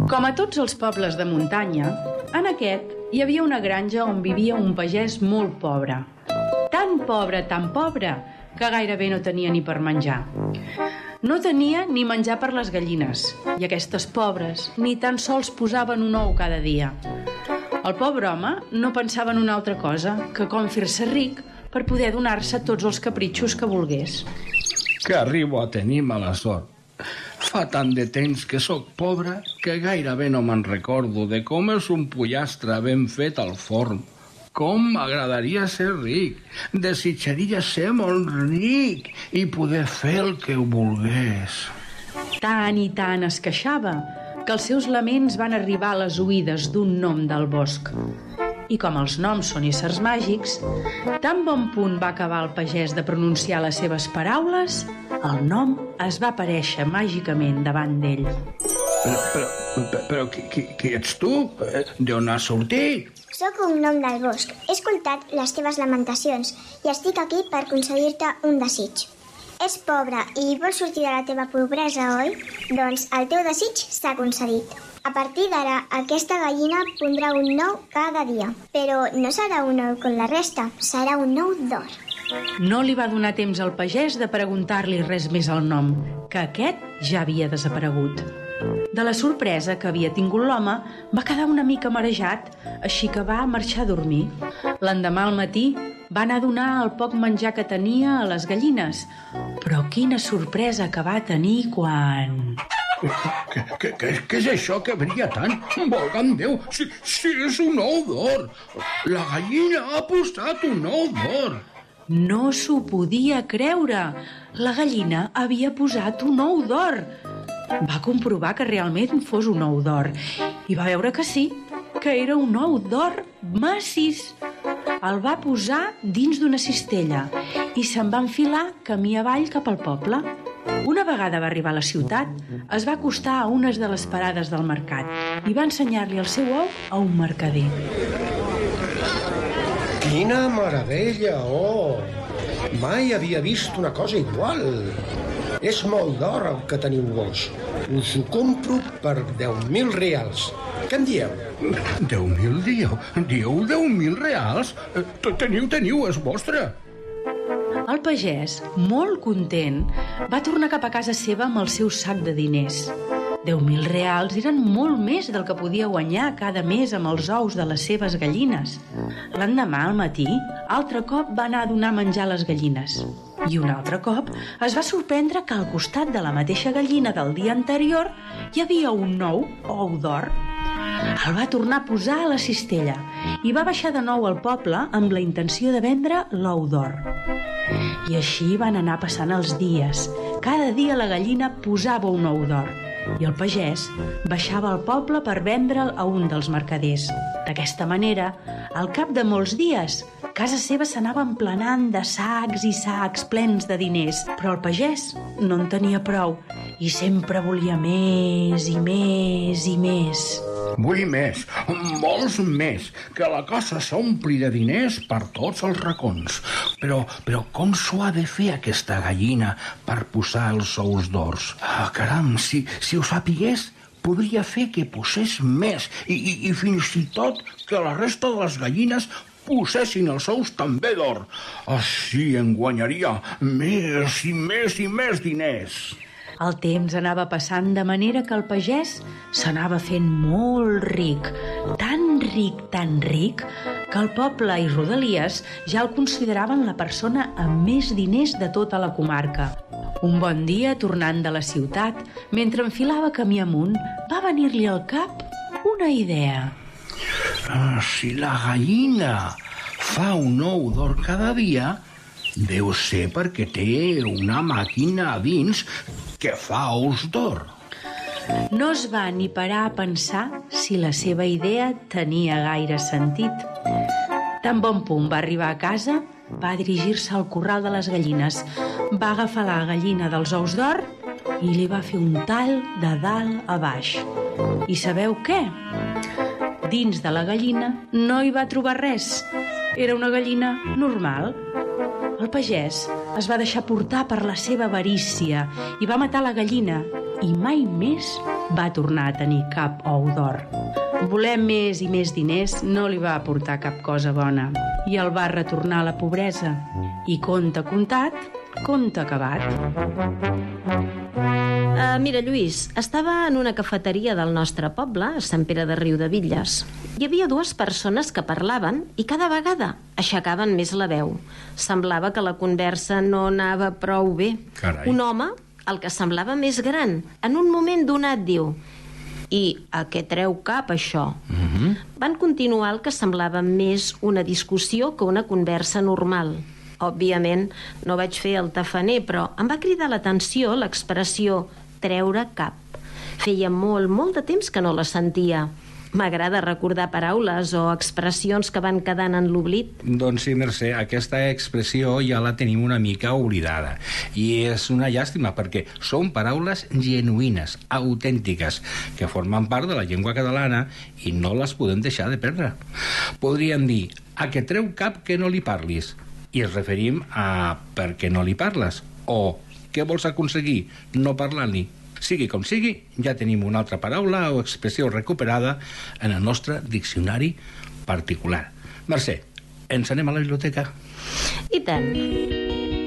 Com a tots els pobles de muntanya, en aquest hi havia una granja on vivia un pagès molt pobre. Tan pobre, que gairebé no tenia ni per menjar. No tenia ni menjar per les gallines, i aquestes pobres ni tan sols posaven un ou cada dia. El pobre home no pensava en una altra cosa que com fer-se ric per poder donar-se tots els capritxos que volgués. Que arribo a tenir mala sort. Fa tant de temps que sóc pobre que gairebé no me'n recordo de com és un pollastre ben fet al forn. Com m'agradaria ser ric. Desitjaria ser molt ric i poder fer el que volgués. Tant i tant es queixava que els seus laments van arribar a les oïdes d'un nom del bosc. I com els noms són éssers màgics, tan bon punt va acabar el pagès de pronunciar les seves paraules, el nom es va aparèixer màgicament davant d'ell. Però qui ets tu? D'on has sortit? Soc un gnome del bosc. He escoltat les teves lamentacions i estic aquí per concedir-te un desig. Ets pobre i vols sortir de la teva pobresa, oi? Doncs el teu desig s'ha concedit. A partir d'ara, aquesta gallina pondrà un ou cada dia. Però no serà un ou com la resta, serà un ou d'or. No li va donar temps al pagès de preguntar-li res més al nom, que aquest ja havia desaparegut. De la sorpresa que havia tingut l'home, va quedar una mica marejat, així que va marxar a dormir. L'endemà al matí va anar a donar el poc menjar que tenia a les gallines, però quina sorpresa que va tenir quan... Què és això que brilla tant? Volga'm Déu, si és un ou d'or! La gallina ha posat un ou d'or! No s'ho podia creure! La gallina havia posat un ou d'or! Va comprovar que realment fos un ou d'or i va veure que sí, que era un ou d'or massís. El va posar dins d'una cistella i se'n va enfilar camí avall cap al poble. Una vegada va arribar a la ciutat, es va acostar a unes de les parades del mercat i va ensenyar-li el seu ou a un mercader. Quina meravella, oh! Mai havia vist una cosa igual. És molt d'or el que teniu vos. Us ho compro per 10.000 reals. Què en dieu? 10.000 dieu? Dieu 10.000 reals? Teniu, és vostre. El pagès, molt content, va tornar cap a casa seva amb el seu sac de diners. 10.000 reals eren molt més del que podia guanyar cada mes amb els ous de les seves gallines. L'endemà, al matí, altre cop va anar a donar menjar a les gallines. I un altre cop es va sorprendre que al costat de la mateixa gallina del dia anterior hi havia un nou ou d'or. El va tornar a posar a la cistella i va baixar de nou al poble amb la intenció de vendre l'ou d'or. I així van anar passant els dies. Cada dia la gallina posava un ou d'or i el pagès baixava al poble per vendre'l a un dels mercaders. D'aquesta manera, al cap de molts dies, casa seva s'anava emplenant de sacs i sacs plens de diners, però el pagès no en tenia prou i sempre volia més i més i més. Vull més, molts més, que la casa s'ompli de diners per tots els racons. Però com s'ho ha de fer aquesta gallina per posar els ous d'ors? Caram, si ho sapigués, podria fer que posés més i fins i tot que la resta de les gallines posessin els ous també d'or. Així en guanyaria més i més i més diners. El temps anava passant de manera que el pagès s'anava fent molt ric, tan ric, que el poble i rodalies ja el consideraven la persona amb més diners de tota la comarca. Un bon dia, tornant de la ciutat, mentre enfilava camí amunt, va venir-li al cap una idea. Si la gallina fa un ou d'or cada dia, deu ser perquè té una màquina a dins que fa ous d'or. No es va ni parar a pensar si la seva idea tenia gaire sentit. Tan bon punt va arribar a casa, va dirigir-se al corral de les gallines, va agafar la gallina dels ous d'or i li va fer un tall de dalt a baix. I sabeu què? Dins de la gallina no hi va trobar res. Era una gallina normal. El pagès es va deixar portar per la seva avarícia i va matar la gallina i mai més va tornar a tenir cap ou d'or. Voler més i més diners no li va aportar cap cosa bona i el va retornar a la pobresa. I conte contat, conte acabat. Mira, Lluís, estava en una cafeteria del nostre poble, a Sant Pere de Riudebitlles. Hi havia dues persones que parlaven i cada vegada aixecaven més la veu. Semblava que la conversa no anava prou bé. Carai. Un home, el que semblava més gran, en un moment donat diu: "I a què treu cap, això?" Van continuar el que semblava més una discussió que una conversa normal. Òbviament, no vaig fer el tafaner, però em va cridar l'atenció l'expressió treure cap. Feia molt de temps que no la sentia. M'agrada recordar paraules o expressions que van quedant en l'oblit. Doncs sí, Mercè, aquesta expressió ja la tenim una mica oblidada. I és una llàstima, perquè són paraules genuïnes, autèntiques, que formen part de la llengua catalana i no les podem deixar de perdre. Podríem dir: a què treu cap que no li parlis? I ens referim a per què no li parles? O què vols aconseguir no parlant-li? Sigui com sigui, ja tenim una altra paraula o expressió recuperada en el nostre diccionari particular. Mercè, ens anem a la biblioteca? I tant.